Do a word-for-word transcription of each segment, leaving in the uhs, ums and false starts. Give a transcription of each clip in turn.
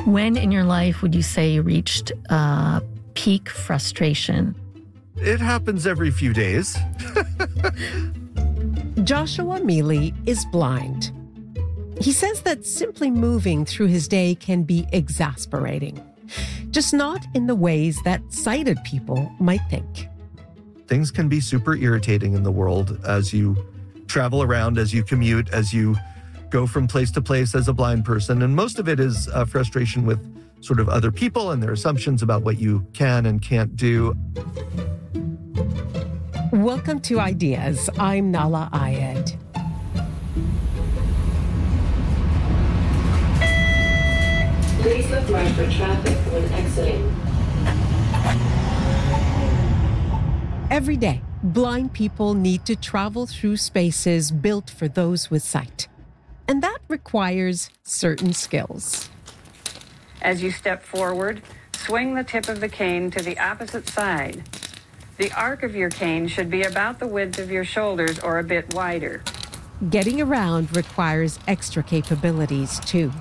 When in your life would you say you reached uh, peak frustration? It happens every few days. Joshua Mealy is blind. He says that simply moving through his day can be exasperating, just not in the ways that sighted people might think. Things can be super irritating in the world as you travel around, as you commute, as you go from place to place as a blind person. And most of it is uh, frustration with sort of other people and their assumptions about what you can and can't do. Welcome to Ideas. I'm Nahlah Ayed. Please look right for traffic when exiting. Every day, blind people need to travel through spaces built for those with sight. And that requires certain skills. As you step forward, swing the tip of the cane to the opposite side. The arc of your cane should be about the width of your shoulders or a bit wider. Getting around requires extra capabilities, too.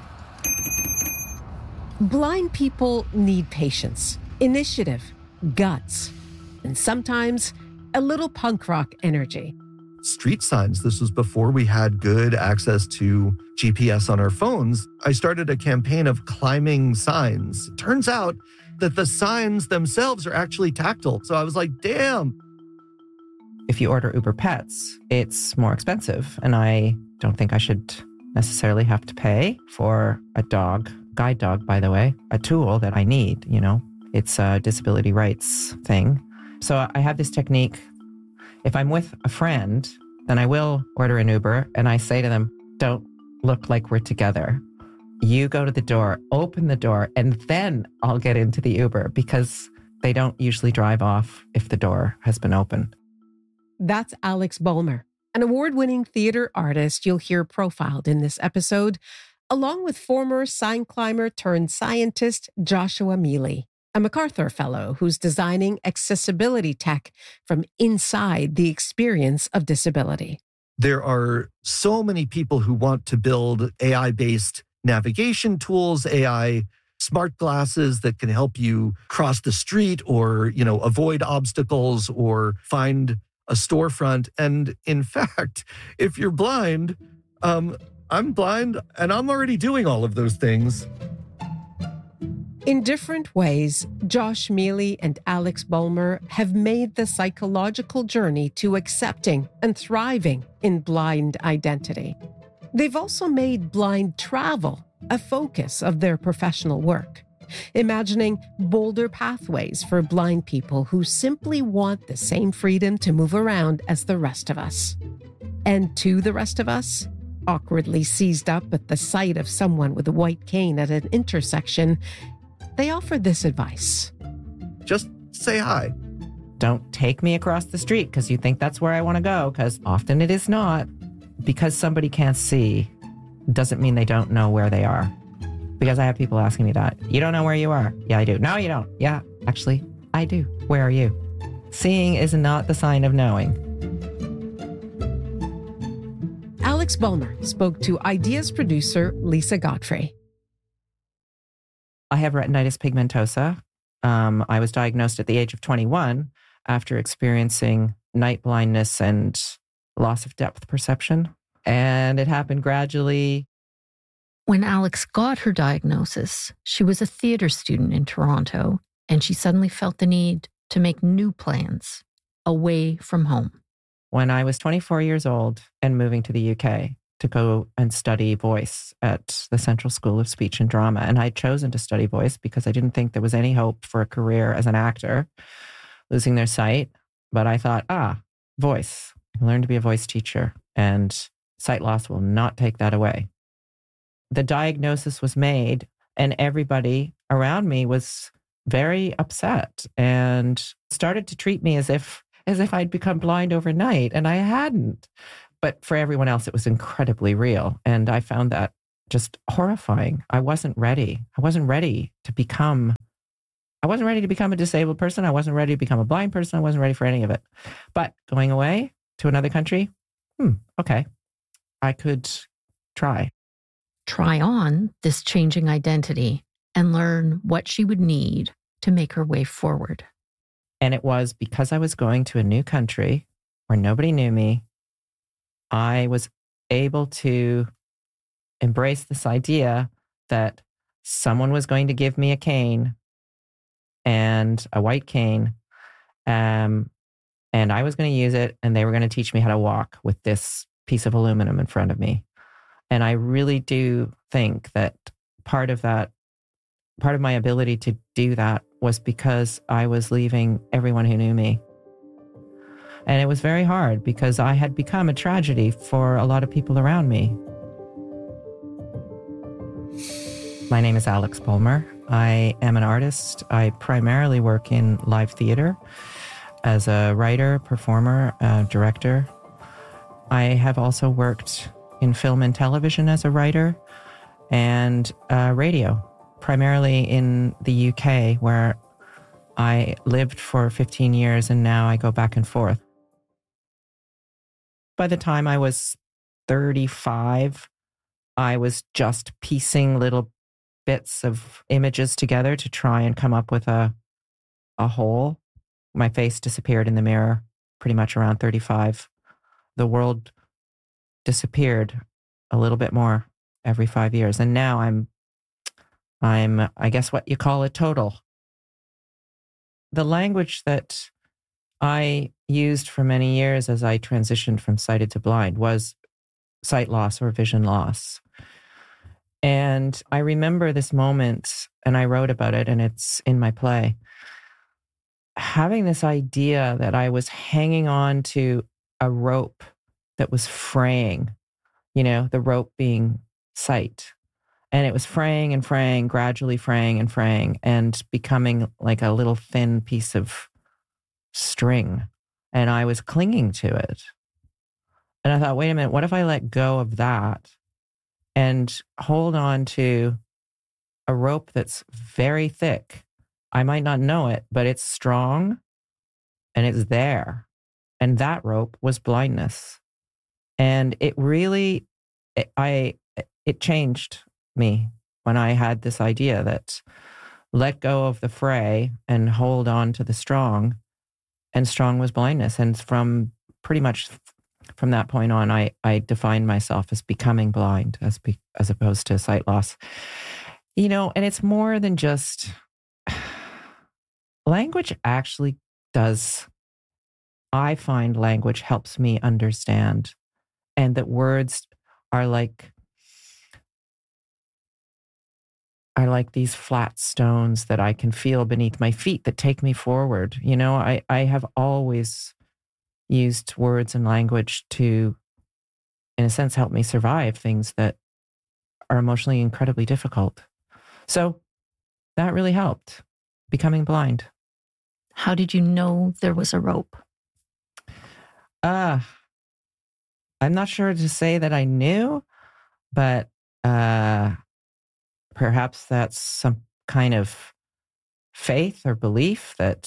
Blind people need patience, initiative, guts, and sometimes a little punk rock energy. Street signs. This was before we had good access to G P S on our phones. I started a campaign of climbing signs. It turns out that the signs themselves are actually tactile. So I was like, damn. If you order Uber Pets, it's more expensive. And I don't think I should necessarily have to pay for a dog, guide dog, by the way, a tool that I need, you know. It's a disability rights thing. So I have this technique. If I'm with a friend, then I will order an Uber and I say to them, don't look like we're together. You go to the door, open the door, and then I'll get into the Uber because they don't usually drive off if the door has been opened. That's Alex Bulmer, an award-winning theater artist you'll hear profiled in this episode, along with former sign climber turned scientist Joshua Mealy, a MacArthur Fellow who's designing accessibility tech from inside the experience of disability. There are so many people who want to build A I-based navigation tools, A I smart glasses that can help you cross the street or, you know, avoid obstacles or find a storefront. And in fact, if you're blind, um, I'm blind and I'm already doing all of those things. In different ways, Josh Mealy and Alex Bulmer have made the psychological journey to accepting and thriving in blind identity. They've also made blind travel a focus of their professional work, imagining bolder pathways for blind people who simply want the same freedom to move around as the rest of us. And to the rest of us, awkwardly seized up at the sight of someone with a white cane at an intersection, they offer this advice. Just say hi. Don't take me across the street because you think that's where I want to go, because often it is not. Because somebody can't see doesn't mean they don't know where they are. Because I have people asking me that. You don't know where you are? Yeah, I do. No, you don't. Yeah, actually, I do. Where are you? Seeing is not the sign of knowing. Alex Bulmer spoke to Ideas producer Lisa Godfrey. I have retinitis pigmentosa. Um, I was diagnosed at the age of twenty-one after experiencing night blindness and loss of depth perception. And it happened gradually. When Alex got her diagnosis, she was a theater student in Toronto, and she suddenly felt the need to make new plans away from home. When I was twenty-four years old and moving to the U K to go and study voice at the Central School of Speech and Drama. And I'd chosen to study voice because I didn't think there was any hope for a career as an actor, losing their sight. But I thought, ah, voice. Learn to be a voice teacher, and sight loss will not take that away. The diagnosis was made, and everybody around me was very upset and started to treat me as if as if I'd become blind overnight, and I hadn't. But for everyone else, it was incredibly real, and I found that just horrifying. I wasn't ready. I wasn't ready to become I wasn't ready to become a disabled person. I wasn't ready to become a blind person. I wasn't ready for any of it. But going away to another country, hmm, okay, I could try. Try on this changing identity and learn what she would need to make her way forward. And it was because I was going to a new country where nobody knew me, I was able to embrace this idea that someone was going to give me a cane and a white cane, um, and I was going to use it, and they were going to teach me how to walk with this piece of aluminum in front of me. And I really do think that part of that, part of my ability to do that was because I was leaving everyone who knew me. And it was very hard because I had become a tragedy for a lot of people around me. My name is Alex Bulmer. I am an artist. I primarily work in live theater as a writer, performer, uh, director. I have also worked in film and television as a writer and uh, radio, primarily in the U K, where I lived for fifteen years and now I go back and forth. By the time I was thirty-five, I was just piecing little bits of images together to try and come up with a a whole. My face disappeared in the mirror pretty much around thirty-five. The world disappeared a little bit more every five years. And now I'm, I'm, I guess what you call a total. The language that I used for many years as I transitioned from sighted to blind was sight loss or vision loss. And I remember this moment, and I wrote about it, and it's in my play. Having this idea that I was hanging on to a rope that was fraying, you know, the rope being sight. And it was fraying and fraying, gradually fraying and fraying, and becoming like a little thin piece of string. And I was clinging to it. And I thought, wait a minute, what if I let go of that and hold on to a rope that's very thick? I might not know it, but it's strong and it's there. And that rope was blindness. And it really, it, I, it changed me when I had this idea that let go of the fray and hold on to the strong, and strong was blindness. And from pretty much from that point on, I, I defined myself as becoming blind as, be, as opposed to sight loss. You know, and it's more than just, language actually does, I find language helps me understand, and that words are like, are like these flat stones that I can feel beneath my feet that take me forward. You know, I, I have always used words and language to, in a sense, help me survive things that are emotionally incredibly difficult. So that really helped, becoming blind. How did you know there was a rope? Uh, I'm not sure to say that I knew, but uh, perhaps that's some kind of faith or belief that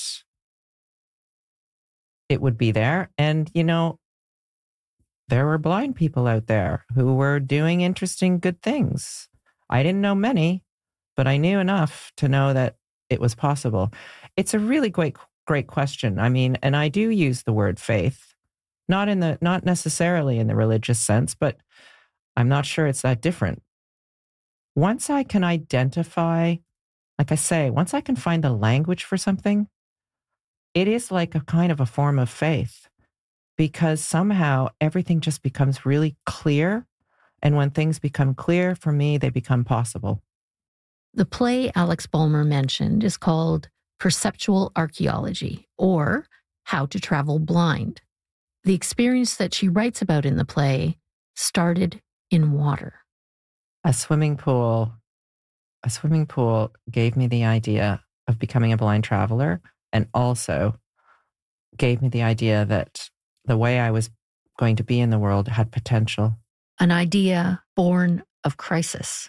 it would be there. And, you know, there were blind people out there who were doing interesting, good things. I didn't know many, but I knew enough to know that it was possible. It's a really great, great question. I mean, and I do use the word faith, not in the, not necessarily in the religious sense, but I'm not sure it's that different. Once I can identify, like I say, once I can find the language for something, it is like a kind of a form of faith, because somehow everything just becomes really clear. And when things become clear for me, they become possible. The play Alex Bulmer mentioned is called Perceptual Archaeology, or How to Travel Blind. The experience that she writes about in the play started in water. A swimming pool, a swimming pool gave me the idea of becoming a blind traveler, and also gave me the idea that the way I was going to be in the world had potential. An idea born of crisis.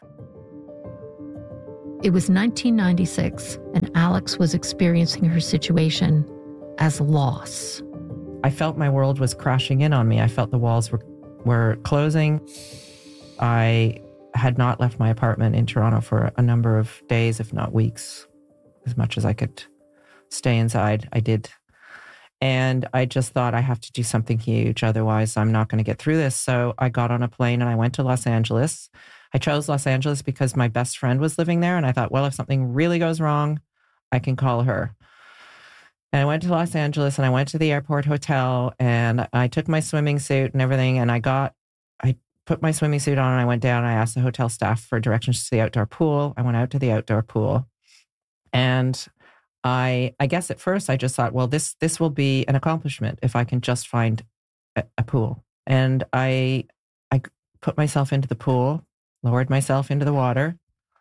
It was nineteen ninety-six, and Alex was experiencing her situation as loss. I felt my world was crashing in on me. I felt the walls were, were closing. I had not left my apartment in Toronto for a number of days, if not weeks, as much as I could stay inside. I did. And I just thought I have to do something huge. Otherwise, I'm not going to get through this. So I got on a plane and I went to Los Angeles. I chose Los Angeles because my best friend was living there. And I thought, well, if something really goes wrong, I can call her. And I went to Los Angeles and I went to the airport hotel and I took my swimming suit and everything. And I got, I put my swimming suit on and I went down and I asked the hotel staff for directions to the outdoor pool. I went out to the outdoor pool and I, I guess at first I just thought, well, this, this will be an accomplishment if I can just find a, a pool. And I, I put myself into the pool, lowered myself into the water,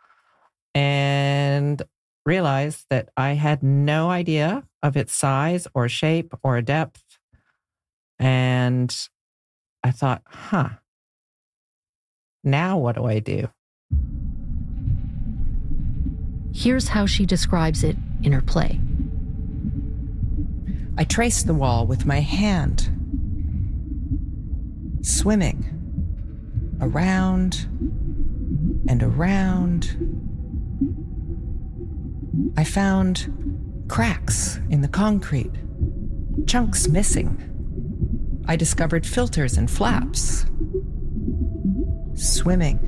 and realized that I had no idea of its size or shape or depth. And I thought, huh, now what do I do? Here's how she describes it in her play. I traced the wall with my hand, swimming around and around. I found cracks in the concrete, chunks missing. I discovered filters and flaps. Swimming.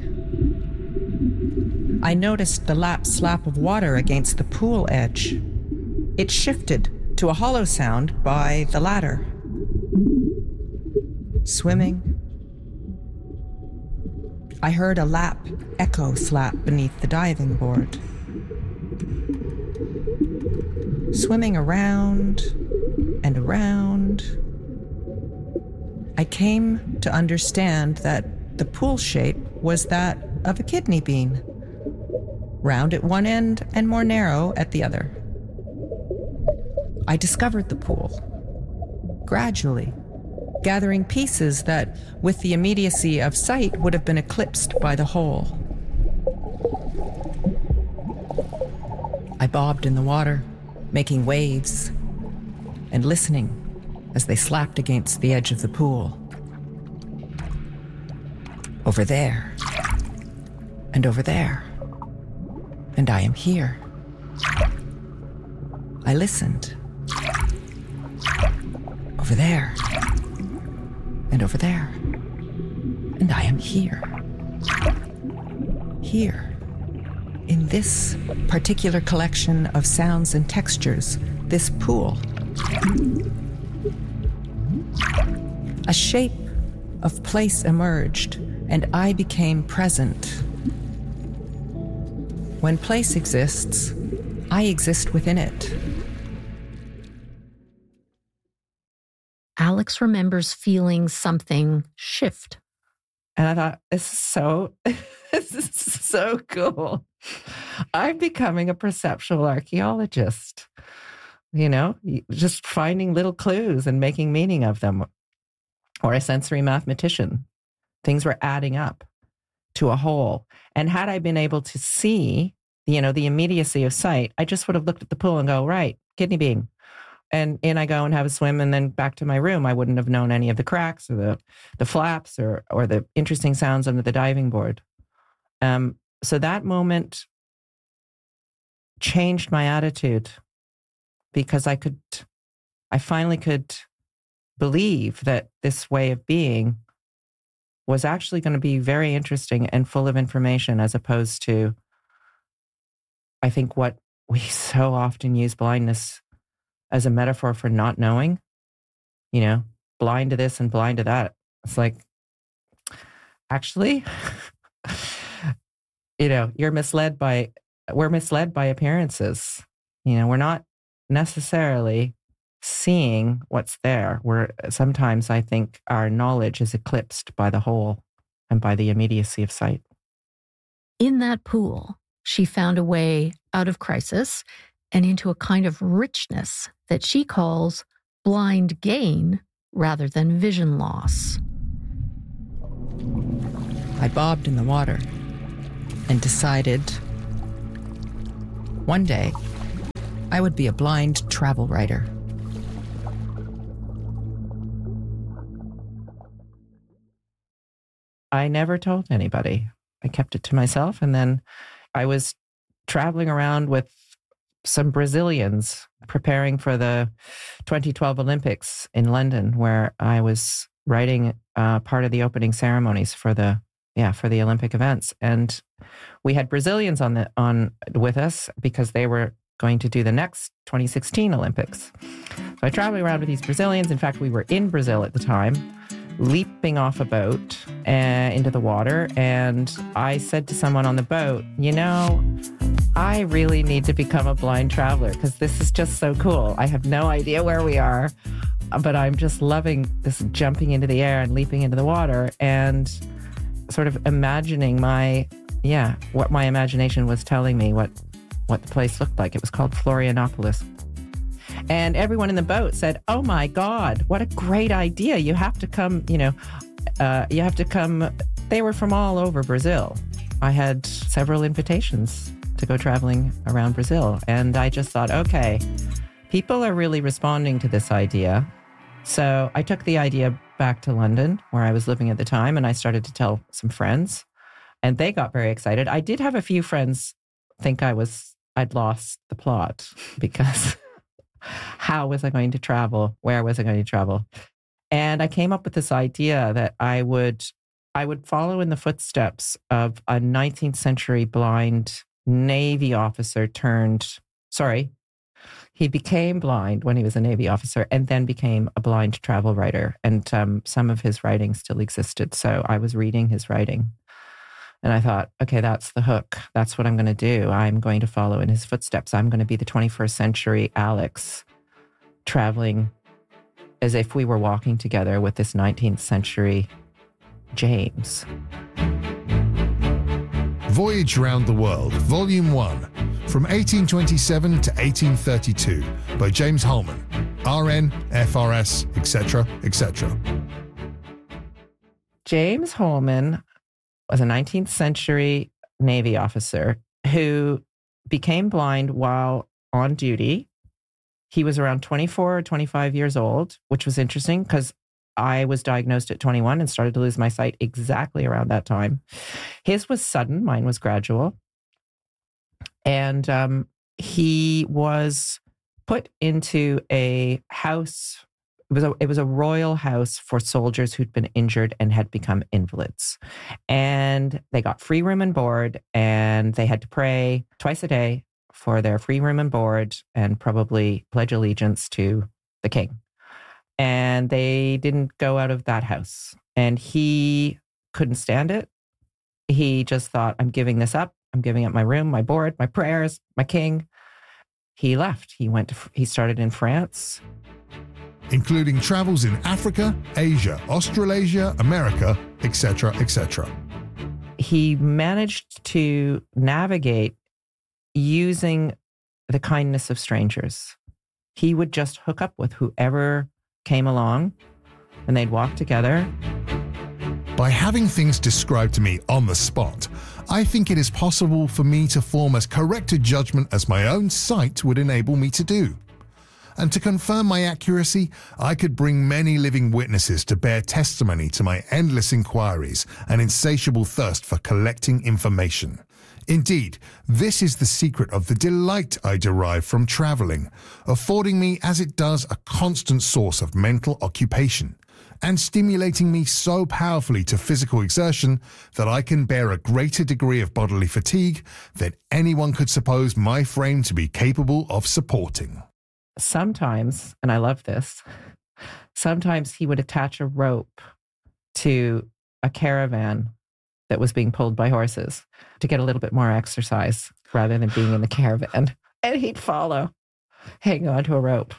I noticed the lap slap of water against the pool edge. It shifted to a hollow sound by the ladder. Swimming. I heard a lap echo slap beneath the diving board. Swimming around and around. I came to understand that the pool shape was that of a kidney bean, round at one end and more narrow at the other. I discovered the pool, gradually, gathering pieces that, with the immediacy of sight, would have been eclipsed by the whole. I bobbed in the water, making waves, and listening as they slapped against the edge of the pool. Over there, and over there, and I am here. I listened. Over there, and over there, and I am here. Here, in this particular collection of sounds and textures, this pool. A shape of place emerged, and I became present. When place exists, I exist within it. Alex remembers feeling something shift. And I thought, this is so, this is so cool. I'm becoming a perceptual archaeologist, you know, just finding little clues and making meaning of them, or a sensory mathematician. Things were adding up to a whole. And had I been able to see, you know, the immediacy of sight, I just would have looked at the pool and go, right, kidney bean. And in I go and have a swim and then back to my room. I wouldn't have known any of the cracks or the, the flaps or, or the interesting sounds under the diving board. Um, so that moment changed my attitude because I could, I finally could believe that this way of being was actually going to be very interesting and full of information, as opposed to, I think, what we so often use blindness as a metaphor for not knowing, you know, blind to this and blind to that. It's like, actually, you know, you're misled by, we're misled by appearances. You know, we're not necessarily seeing what's there. We're sometimes, I think, our knowledge is eclipsed by the whole and by the immediacy of sight. In that pool, she found a way out of crisis and into a kind of richness that she calls blind gain rather than vision loss. I bobbed in the water and decided one day I would be a blind travel writer. I never told anybody. I kept it to myself. And then I was traveling around with some Brazilians preparing for the twenty twelve Olympics in London, where I was writing uh, part of the opening ceremonies for the yeah for the Olympic events. And we had Brazilians on the on with us because they were going to do the next twenty sixteen Olympics. So I traveled around with these Brazilians. In fact, we were in Brazil at the time, leaping off a boat uh, into the water. And I said to someone on the boat, you know, I really need to become a blind traveler because this is just so cool. I have no idea where we are, but I'm just loving this jumping into the air and leaping into the water and sort of imagining my, yeah, what my imagination was telling me, what, what the place looked like. It was called Florianopolis. And everyone in the boat said, oh my God, what a great idea. You have to come, you know, uh, you have to come. They were from all over Brazil. I had several invitations to go traveling around Brazil. And I just thought, okay, people are really responding to this idea. So I took the idea back to London, where I was living at the time, and I started to tell some friends, and they got very excited. I did have a few friends think I was, I'd lost the plot because how was I going to travel? Where was I going to travel? And I came up with this idea that I would, I would follow in the footsteps of a nineteenth century blind Navy officer turned, sorry, he became blind when he was a Navy officer and then became a blind travel writer. And um, some of his writing still existed. So I was reading his writing and I thought, okay, that's the hook. That's what I'm going to do. I'm going to follow in his footsteps. I'm going to be the twenty-first century Alex, traveling as if we were walking together with this nineteenth century James. Voyage Round the World, Volume one, from eighteen twenty-seven to eighteen thirty-two, by James Holman, R N, F R S, et cetera, et cetera. James Holman was a nineteenth century Navy officer who became blind while on duty. He was around twenty-four or twenty-five years old, which was interesting because I was diagnosed at twenty-one and started to lose my sight exactly around that time. His was sudden, mine was gradual. And um, he was put into a house. It was a, it was a royal house for soldiers who'd been injured and had become invalids. And they got free room and board, and they had to pray twice a day for their free room and board and probably pledge allegiance to the king. And they didn't go out of that house. And he couldn't stand it. He just thought, I'm giving this up. I'm giving up my room, my board, my prayers, my king. He left. He went to, he started in France. Including travels in Africa, Asia, Australasia, America, et cetera, et cetera. He managed to navigate using the kindness of strangers. He would just hook up with whoever came along and they'd walk together. By having things described to me on the spot, I think it is possible for me to form as correct a judgment as my own sight would enable me to do. And to confirm my accuracy, I could bring many living witnesses to bear testimony to my endless inquiries and insatiable thirst for collecting information. Indeed, this is the secret of the delight I derive from traveling, affording me as it does a constant source of mental occupation, and stimulating me so powerfully to physical exertion that I can bear a greater degree of bodily fatigue than anyone could suppose my frame to be capable of supporting. Sometimes, and I love this, sometimes he would attach a rope to a caravan that was being pulled by horses to get a little bit more exercise rather than being in the caravan. And he'd follow, hang on to a rope.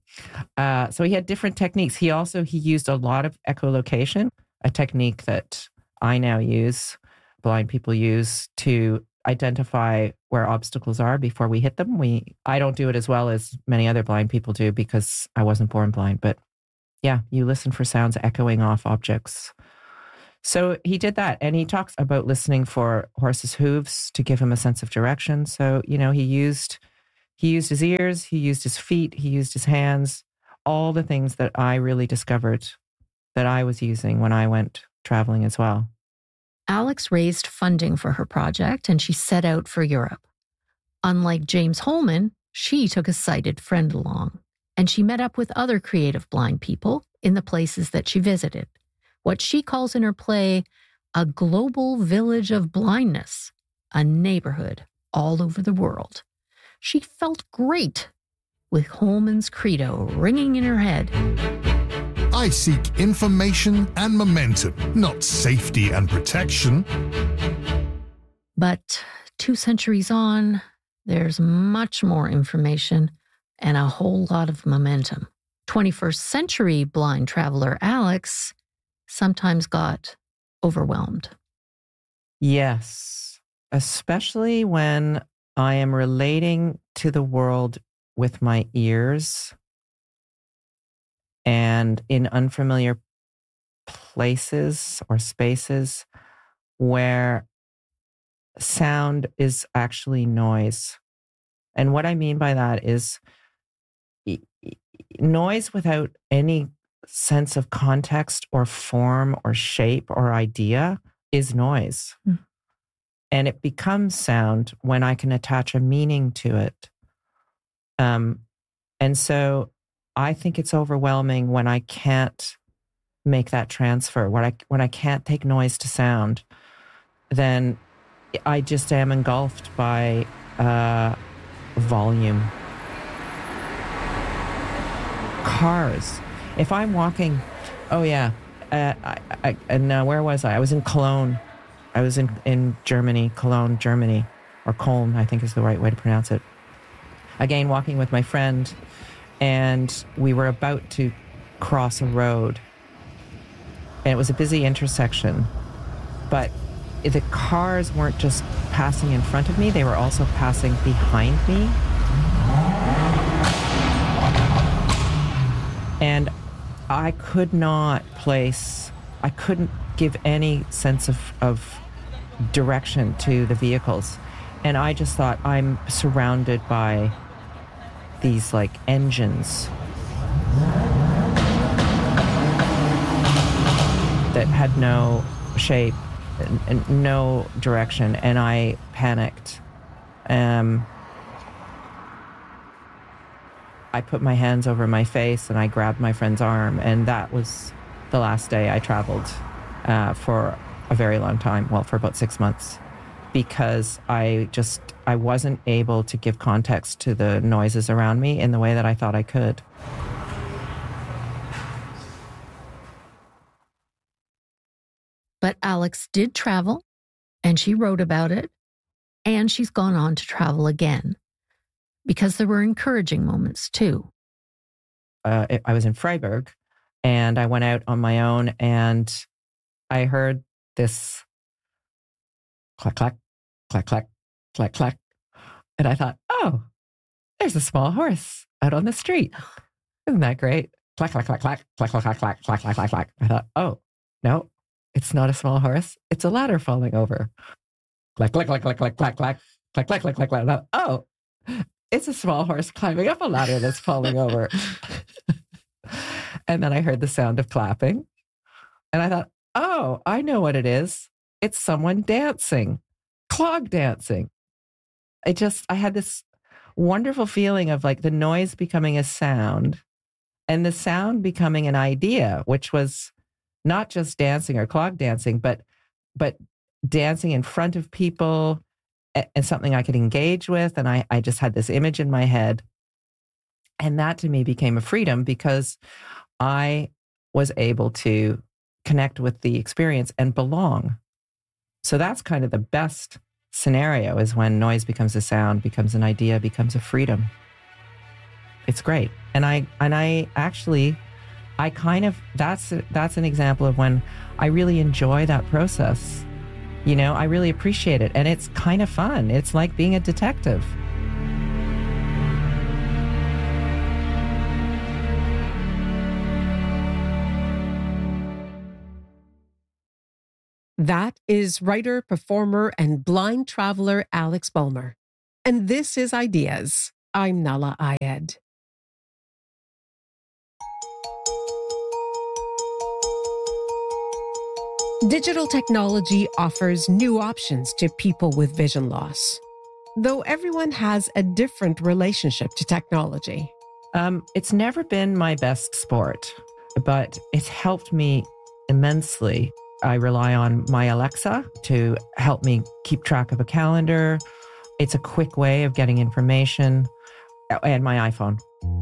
Uh, so he had different techniques. He also, he used a lot of echolocation, a technique that I now use, blind people use to identify where obstacles are before we hit them. We, I don't do it as well as many other blind people do because I wasn't born blind, but yeah, you listen for sounds echoing off objects. So he did that. And he talks about listening for horses' hooves to give him a sense of direction. So, you know, he used, he used his ears, he used his feet, he used his hands, all the things that I really discovered that I was using when I went traveling as well. Alex raised funding for her project and she set out for Europe. Unlike James Holman, she took a sighted friend along, and she met up with other creative blind people in the places that she visited. What she calls in her play a global village of blindness, a neighborhood all over the world. She felt great with Holman's credo ringing in her head. I seek information and momentum, not safety and protection. But two centuries on, there's much more information and a whole lot of momentum. twenty-first century blind traveler Alex sometimes got overwhelmed. Yes, especially when I am relating to the world with my ears and in unfamiliar places or spaces where sound is actually noise. And what I mean by that is noise without any sense of context or form or shape or idea is noise. Mm. And it becomes sound when I can attach a meaning to it. Um, and so I think it's overwhelming when I can't make that transfer, when I, when I can't take noise to sound, then I just am engulfed by uh, volume. Cars. If I'm walking, oh yeah, uh, I, I, and uh, where was I? I was in Cologne. I was in, in Germany, Cologne, Germany, or Köln, I think is the right way to pronounce it. Again, walking with my friend, and we were about to cross a road. And it was a busy intersection, but the cars weren't just passing in front of me, they were also passing behind me. And I could not place, I couldn't give any sense of, of direction to the vehicles. And I just thought, I'm surrounded by these like engines that had no shape and, and no direction. And I panicked. Um, I put my hands over my face and I grabbed my friend's arm. And that was the last day I traveled uh, for a very long time. Well, for about six months. Because I just, I wasn't able to give context to the noises around me in the way that I thought I could. But Alex did travel, and she wrote about it, and she's gone on to travel again, because there were encouraging moments too. Uh, I was in Freiburg, and I went out on my own, and I heard this clack, clack, clack, clack, clack, clack. And I thought, oh, there's a small horse out on the street. Isn't that great? Clack, clack, clack, clack, clack, clack, clack, clack, clack, clack, clack, clack. I thought, oh, no, it's not a small horse. It's a ladder falling over. Clack, clack, clack, clack, clack, clack, clack, clack, clack, clack, clack, clack. I thought, oh, it's a small horse climbing up a ladder that's falling over. And then I heard the sound of clapping. And I thought, oh, I know what it is. It's someone dancing, clog dancing. I just, I had this wonderful feeling of like the noise becoming a sound and the sound becoming an idea, which was not just dancing or clog dancing, but, but dancing in front of people and something I could engage with. And I, I just had this image in my head. And that to me became a freedom because I was able to connect with the experience and belong. So that's kind of the best scenario, is when noise becomes a sound, becomes an idea, becomes a freedom. It's great. And I and I actually, I kind of, that's that's an example of when I really enjoy that process. You know, I really appreciate it. And it's kind of fun. It's like being a detective. That is writer, performer, and blind traveler Alex Bulmer. And this is Ideas. I'm Nahlah Ayed. Digital technology offers new options to people with vision loss, though everyone has a different relationship to technology. Um, it's never been my best sport, but it's helped me immensely. I rely on my Alexa to help me keep track of a calendar. It's a quick way of getting information, and my iPhone.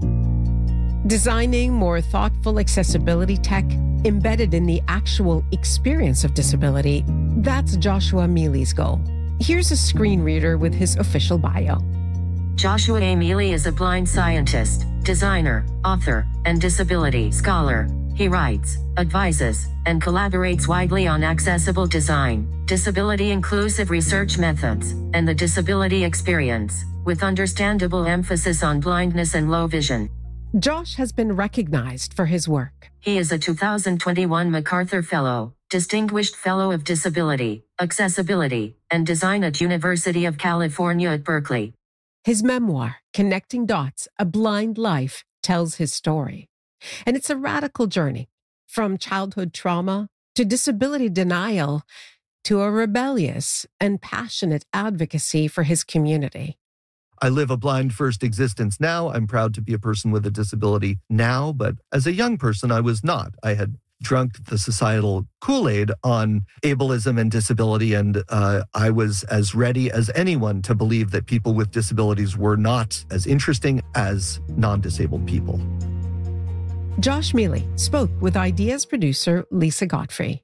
Designing more thoughtful accessibility tech embedded in the actual experience of disability, that's Joshua Mealy's goal. Here's a screen reader with his official bio. Joshua A. Mealy is a blind scientist, designer, author, and disability scholar. He writes, advises, and collaborates widely on accessible design, disability-inclusive research methods, and the disability experience, with understandable emphasis on blindness and low vision. Josh has been recognized for his work. He is a two thousand twenty-one MacArthur Fellow, Distinguished Fellow of Disability, Accessibility, and Design at University of California at Berkeley. His memoir, Connecting Dots, A Blind Life, tells his story. And it's a radical journey, from childhood trauma to disability denial to a rebellious and passionate advocacy for his community. I live a blind-first existence now. I'm proud to be a person with a disability now, but as a young person, I was not. I had drunk the societal Kool-Aid on ableism and disability, and uh, I was as ready as anyone to believe that people with disabilities were not as interesting as non-disabled people. Josh Mealy spoke with Ideas producer Lisa Godfrey.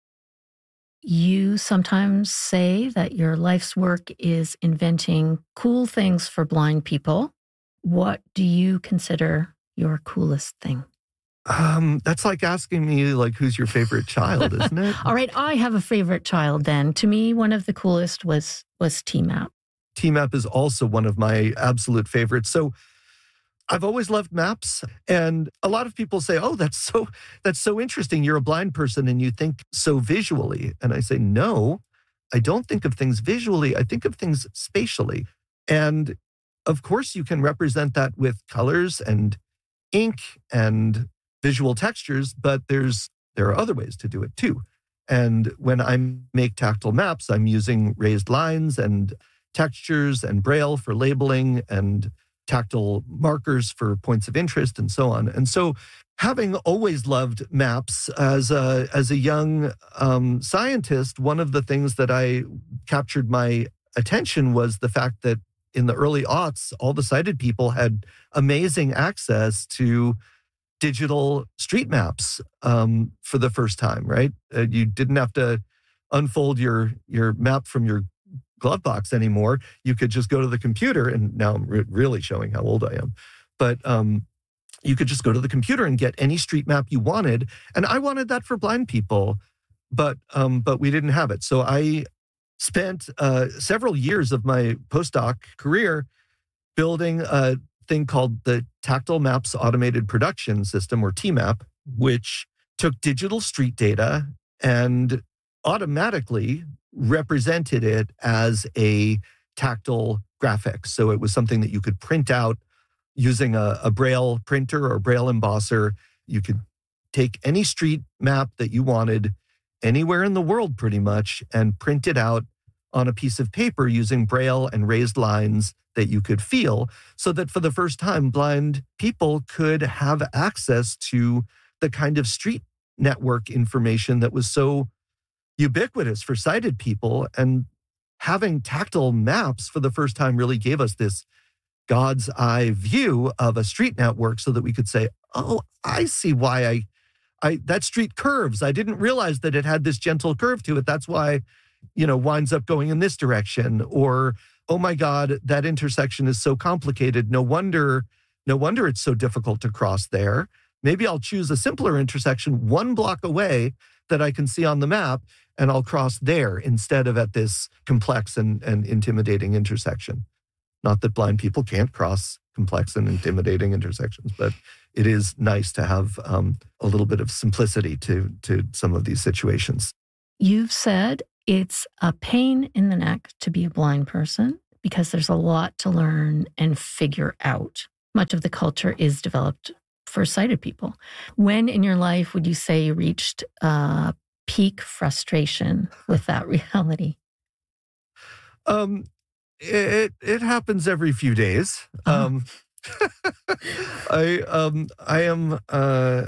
You sometimes say that your life's work is inventing cool things for blind people. What do you consider your coolest thing? Um, that's like asking me, like, who's your favorite child, isn't it? All right, I have a favorite child then. To me, one of the coolest was was T MAP. T MAP is also one of my absolute favorites. So I've always loved maps, and a lot of people say, oh, that's so that's so interesting. You're a blind person and you think so visually. And I say, no, I don't think of things visually. I think of things spatially. And of course, you can represent that with colors and ink and visual textures, but there's there are other ways to do it too. And when I make tactile maps, I'm using raised lines and textures and Braille for labeling and tactile markers for points of interest and so on. And so having always loved maps as a, as a young um, scientist, one of the things that I captured my attention was the fact that in the early aughts, all the sighted people had amazing access to digital street maps um, for the first time, right? Uh, you didn't have to unfold your, your map from your glove box anymore. You could just go to the computer, and now I'm re- really showing how old I am. But um, you could just go to the computer and get any street map you wanted. And I wanted that for blind people, but um, but we didn't have it. So I spent uh, several years of my postdoc career building a thing called the Tactile Maps Automated Production System, or T MAP, which took digital street data and automatically represented it as a tactile graphic. So it was something that you could print out using a, a Braille printer or Braille embosser. You could take any street map that you wanted anywhere in the world pretty much and print it out on a piece of paper using Braille and raised lines that you could feel, so that for the first time, blind people could have access to the kind of street network information that was so ubiquitous for sighted people. And having tactile maps for the first time really gave us this God's eye view of a street network, so that we could say, oh, I see why I, I that street curves. I didn't realize that it had this gentle curve to it. That's why, you know, winds up going in this direction. Or, oh my God, that intersection is so complicated. No wonder, no wonder it's so difficult to cross there. Maybe I'll choose a simpler intersection one block away that I can see on the map, and I'll cross there instead of at this complex and, and intimidating intersection. Not that blind people can't cross complex and intimidating intersections, but it is nice to have um, a little bit of simplicity to, to some of these situations. You've said it's a pain in the neck to be a blind person because there's a lot to learn and figure out. Much of the culture is developed for sighted people. When in your life would you say you reached a peak frustration with that reality? Um, it it happens every few days. Uh-huh. Um, I um I am uh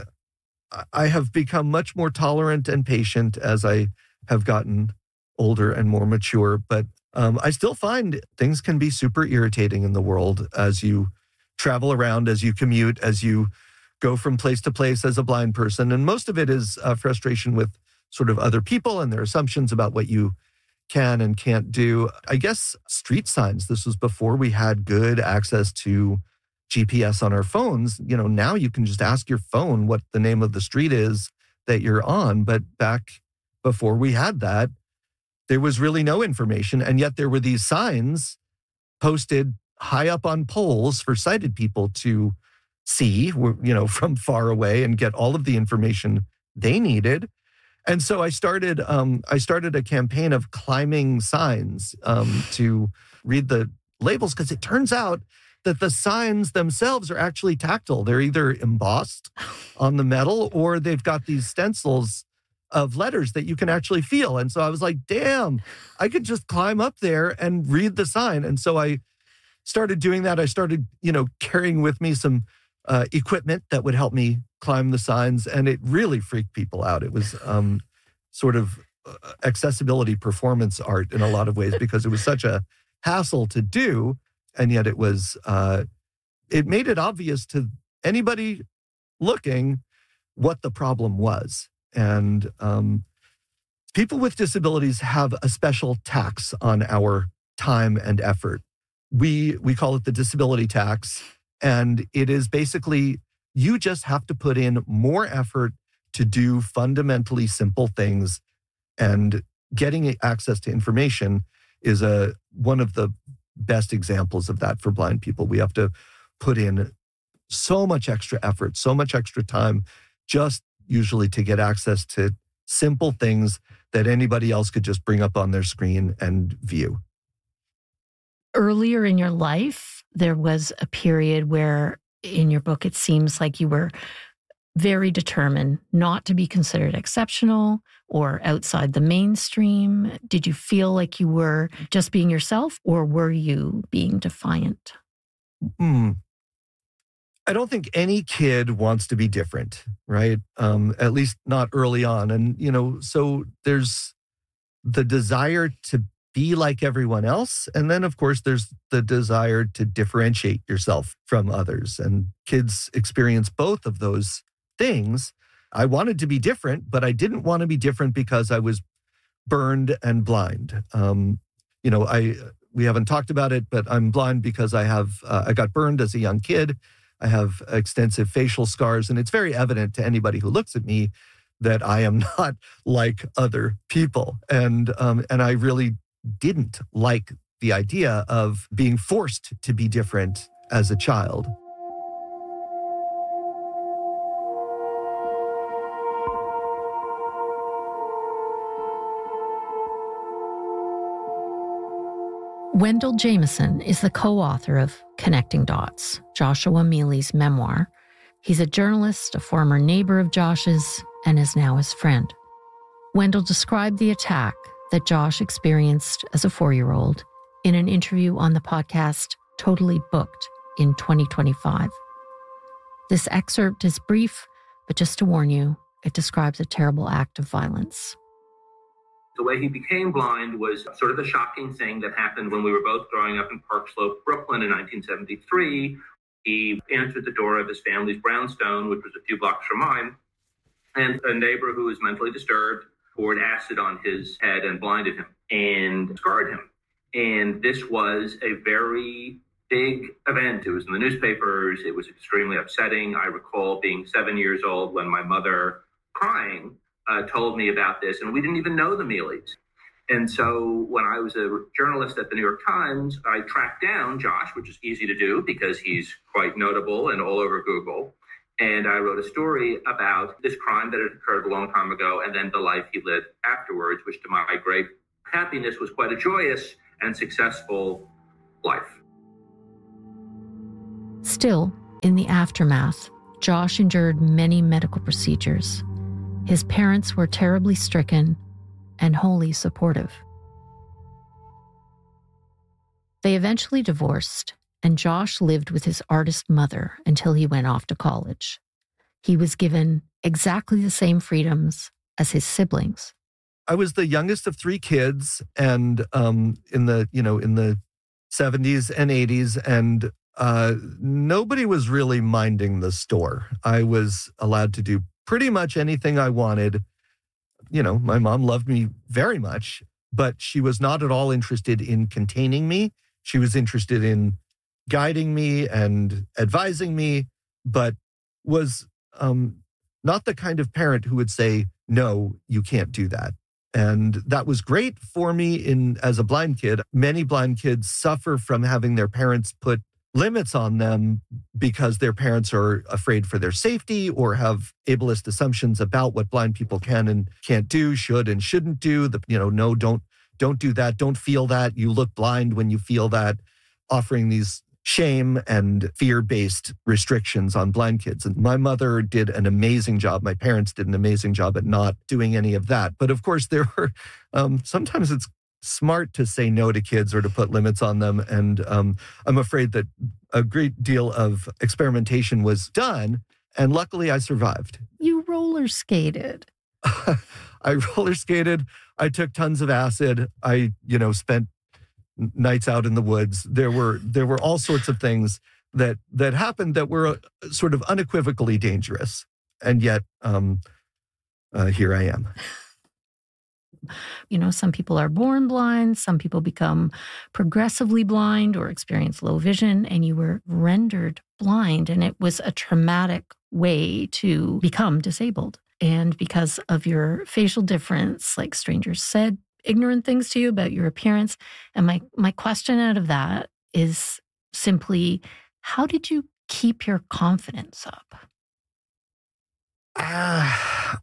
I have become much more tolerant and patient as I have gotten older and more mature, but um, I still find things can be super irritating in the world as you travel around, as you commute, as you go from place to place as a blind person. And most of it is uh, frustration with sort of other people and their assumptions about what you can and can't do. I guess street signs, this was before we had good access to G P S on our phones. You know, now you can just ask your phone what the name of the street is that you're on. But back before we had that, there was really no information. And yet there were these signs posted high up on poles for sighted people to see, you know, from far away and get all of the information they needed. And so I started, um, I started a campaign of climbing signs um, to read the labels, because it turns out that the signs themselves are actually tactile. They're either embossed on the metal or they've got these stencils of letters that you can actually feel. And so I was like, damn, I could just climb up there and read the sign. And so I started doing that. I started, you know, carrying with me some uh, equipment that would help me climb the signs. And it really freaked people out. It was um, sort of accessibility performance art in a lot of ways, because it was such a hassle to do. And yet it was, uh, it made it obvious to anybody looking what the problem was. And um, people with disabilities have a special tax on our time and effort. We we call it the disability tax. And it is basically, you just have to put in more effort to do fundamentally simple things. And getting access to information is a one of the best examples of that for blind people. We have to put in so much extra effort, so much extra time, just usually to get access to simple things that anybody else could just bring up on their screen and view. Earlier in your life, there was a period where in your book, it seems like you were very determined not to be considered exceptional or outside the mainstream. Did you feel like you were just being yourself, or were you being defiant? Hmm. I don't think any kid wants to be different, right? Um, at least not early on. And, you know, so there's the desire to be like everyone else. And then, of course, there's the desire to differentiate yourself from others. And kids experience both of those things. I wanted to be different, but I didn't want to be different because I was burned and blind. Um, you know, I we haven't talked about it, but I'm blind because I have uh, I got burned as a young kid. I have extensive facial scars, and it's very evident to anybody who looks at me that I am not like other people. And um, and I really didn't like the idea of being forced to be different as a child. Wendell Jameson is the co-author of Connecting Dots, Joshua Mealy's memoir. He's a journalist, a former neighbor of Josh's, and is now his friend. Wendell described the attack that Josh experienced as a four-year-old in an interview on the podcast Totally Booked in twenty twenty-five. This excerpt is brief, but just to warn you, it describes a terrible act of violence. The way he became blind was sort of a shocking thing that happened when we were both growing up in Park Slope, Brooklyn in nineteen seventy-three. He answered the door of his family's brownstone, which was a few blocks from mine, and a neighbor who was mentally disturbed poured acid on his head and blinded him and scarred him. And this was a very big event. It was in the newspapers. It was extremely upsetting. I recall being seven years old when my mother, crying, Uh, told me about this, and we didn't even know the Mealys. And so when I was a journalist at the New York Times, I tracked down Josh, which is easy to do because he's quite notable and all over Google. And I wrote a story about this crime that had occurred a long time ago and then the life he lived afterwards, which to my great happiness was quite a joyous and successful life. Still, in the aftermath, Josh endured many medical procedures. His parents were terribly stricken and wholly supportive. They eventually divorced, and Josh lived with his artist mother until he went off to college. He was given exactly the same freedoms as his siblings. I was the youngest of three kids, and um, in the you know in the seventies and eighties, and uh, nobody was really minding the store. I was allowed to do pretty much anything I wanted. You know, my mom loved me very much, but she was not at all interested in containing me. She was interested in guiding me and advising me, but was um, not the kind of parent who would say, no, you can't do that. And that was great for me in as a blind kid. Many blind kids suffer from having their parents put limits on them because their parents are afraid for their safety or have ableist assumptions about what blind people can and can't do, should and shouldn't do. The, you know, no, don't, don't do that. Don't feel that. You look blind when you feel that, offering these shame and fear-based restrictions on blind kids. And my mother did an amazing job. My parents did an amazing job at not doing any of that. But of course, there were, um, sometimes it's smart to say no to kids or to put limits on them. And um, I'm afraid that a great deal of experimentation was done. And luckily I survived. You roller skated. I roller skated. I took tons of acid. I, you know, spent nights out in the woods. There were there were all sorts of things that that happened that were uh, sort of unequivocally dangerous, and yet um, uh, here I am. You know, some people are born blind, some people become progressively blind or experience low vision, and you were rendered blind, and it was a traumatic way to become disabled. And because of your facial difference, like strangers said ignorant things to you about your appearance. And my, my question out of that is simply, how did you keep your confidence up? Uh,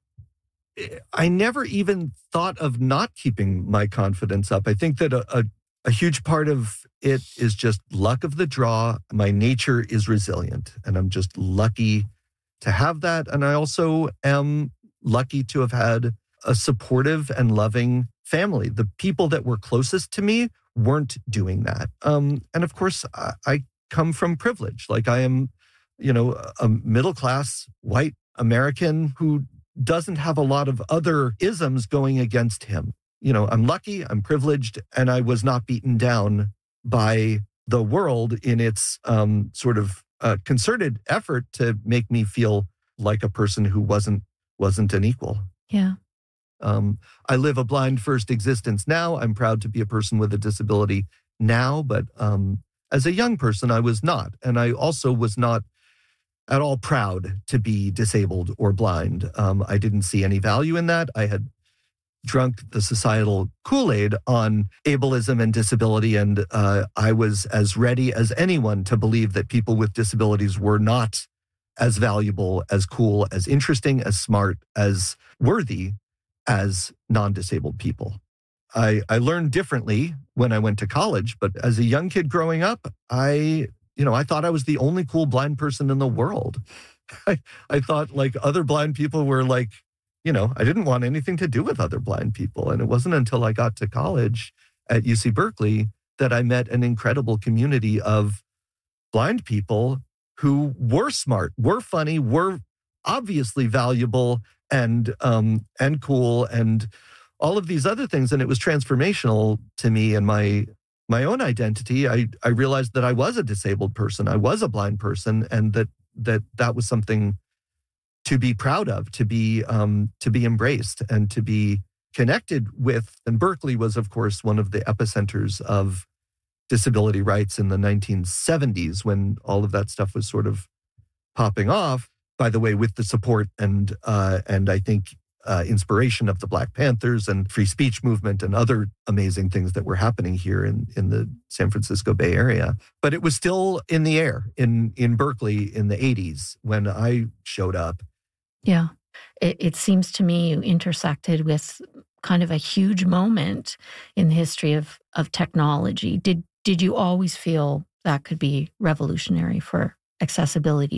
I never even thought of not keeping my confidence up. I think that a, a, a huge part of it is just luck of the draw. My nature is resilient, and I'm just lucky to have that. And I also am lucky to have had a supportive and loving family. The people that were closest to me weren't doing that. Um, and of course, I, I come from privilege. Like I am, you know, a middle-class white American who doesn't have a lot of other isms going against him. You know, I'm lucky, I'm privileged, and I was not beaten down by the world in its um, sort of uh, concerted effort to make me feel like a person who wasn't wasn't an equal. Yeah. Um, I live a blind first existence now. I'm proud to be a person with a disability now, but um, as a young person, I was not. And I also was not at all proud to be disabled or blind. Um, I didn't see any value in that. I had drunk the societal Kool-Aid on ableism and disability, and uh, I was as ready as anyone to believe that people with disabilities were not as valuable, as cool, as interesting, as smart, as worthy as non-disabled people. I, I learned differently when I went to college, but as a young kid growing up, I, you know, I thought I was the only cool blind person in the world. I, I thought like other blind people were like, you know, I didn't want anything to do with other blind people. And it wasn't until I got to college at U C Berkeley that I met an incredible community of blind people who were smart, were funny, were obviously valuable, and um, and cool, and all of these other things. And it was transformational to me and my my own identity. I, I realized that I was a disabled person. I was a blind person, and that that that was something to be proud of, to be um, to be embraced, and to be connected with. And Berkeley was, of course, one of the epicenters of disability rights in the nineteen seventies, when all of that stuff was sort of popping off. By the way, with the support and uh, and I think uh, inspiration of the Black Panthers and free speech movement and other amazing things that were happening here in, in the San Francisco Bay Area. But it was still in the air in, in Berkeley in the eighties when I showed up. Yeah. It, it seems to me you intersected with kind of a huge moment in the history of, of technology. Did, did you always feel that could be revolutionary for accessibility